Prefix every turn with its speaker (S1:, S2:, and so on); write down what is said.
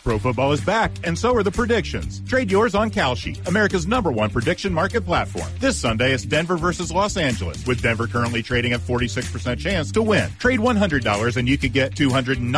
S1: Pro football is back, and so are the predictions. Trade yours on Kalshi, America's #1 prediction market platform. This Sunday, it's Denver versus Los Angeles, with Denver currently trading at 46% chance to win. Trade $100 and you could get $209